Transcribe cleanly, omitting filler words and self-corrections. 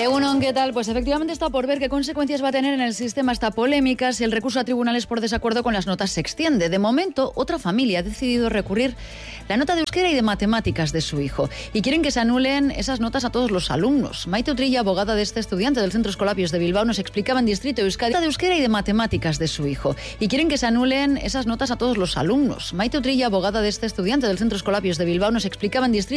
Egunon, ¿qué tal? Pues efectivamente está por ver qué consecuencias va a tener en el sistema esta polémica si el recurso a tribunales por desacuerdo con las notas se extiende. De momento, otra familia ha decidido recurrir la nota de euskera y de matemáticas de su hijo y quieren que se anulen esas notas a todos los alumnos. Maite Utrilla, abogada de este estudiante del Centro Escolapios de Bilbao, nos explicaba en Distrito Euskadi la nota de euskera y de matemáticas de su hijo y quieren que se anulen esas notas a todos los alumnos. Maite Utrilla, abogada de este estudiante del Centro Escolapios de Bilbao, nos explicaba en Distrito